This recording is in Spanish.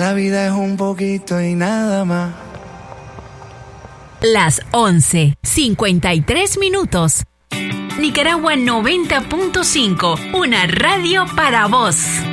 la vida es un poquito y nada más. Las 11:53. Nicaragua 90.5, una radio para vos.